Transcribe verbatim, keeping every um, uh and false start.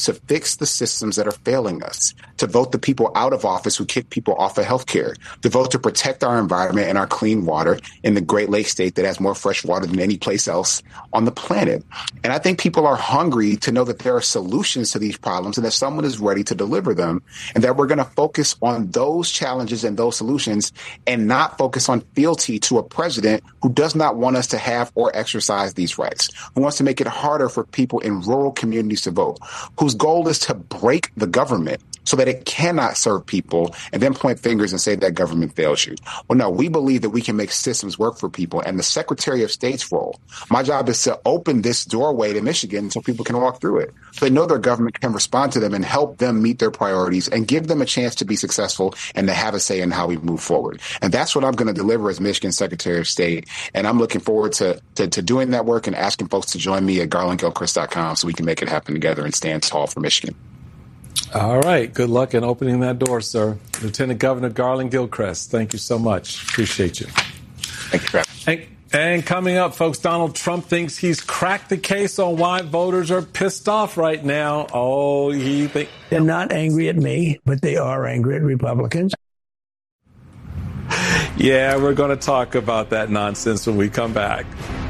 to fix the systems that are failing us, to vote the people out of office who kick people off of health care, to vote to protect our environment and our clean water in the Great Lakes state that has more fresh water than any place else on the planet. And I think people are hungry to know that there are solutions to these problems and that someone is ready to deliver them, and that we're going to focus on those challenges and those solutions and not focus on fealty to a president who does not want us to have or exercise these rights, who wants to make it harder for people in rural communities to vote, whose goal is to break the government so that it cannot serve people and then point fingers and say that government fails you. Well, no, we believe that we can make systems work for people. And the Secretary of State's role, my job is to open this doorway to Michigan so people can walk through it. So they know their government can respond to them and help them meet their priorities and give them a chance to be successful and to have a say in how we move forward. And that's what I'm going to deliver as Michigan Secretary of State. And I'm looking forward to, to, to doing that work and asking folks to join me at garland gilchrist dot com so we can make it happen together and stand tall for Michigan. All right. Good luck in opening that door, sir. Lieutenant Governor Garland Gilchrist, thank you so much. Appreciate you. Thank you, Travis. And, and coming up, folks, Donald Trump thinks he's cracked the case on why voters are pissed off right now. Oh, he think they're not angry at me, but they are angry at Republicans. Yeah, we're going to talk about that nonsense when we come back.